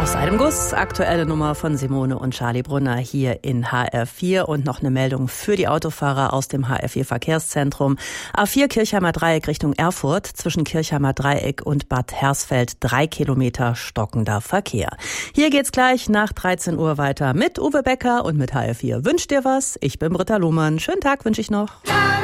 Aus einem Guss, aktuelle Nummer von Simone und Charlie Brunner hier in HR4 und noch eine Meldung für die Autofahrer aus dem HR4 Verkehrszentrum. A4 Kirchheimer Dreieck Richtung Erfurt, zwischen Kirchheimer Dreieck und Bad Hersfeld 3 Kilometer stockender Verkehr. Hier geht's gleich nach 13 Uhr weiter mit Uwe Becker und mit HR4 Wünsch dir was. Ich bin Britta Lohmann. Schönen Tag wünsche ich noch.